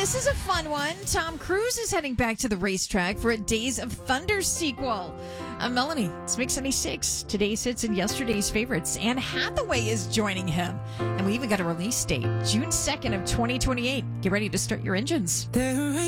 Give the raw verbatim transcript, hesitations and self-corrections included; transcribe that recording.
this is a fun one. Tom Cruise is heading back to the racetrack for a Days of Thunder sequel. I'm Melanie. It's Mix ninety-six. Today's hits and yesterday's favorites. Anne Hathaway is joining him. And we even got a release date, June second of twenty twenty-eight. Get ready to start your engines. There